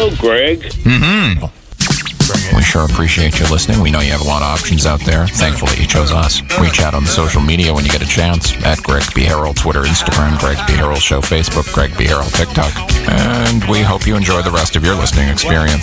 show, Greg. Mm-hmm. We sure appreciate you listening. We know you have a lot of options out there. Thankfully, you chose us. Reach out on the social media when you get a chance. At Greg B. Harold, Twitter, Instagram, Greg B. Harold Show, Facebook, Greg B. Harold, TikTok. And we hope you enjoy the rest of your listening experience.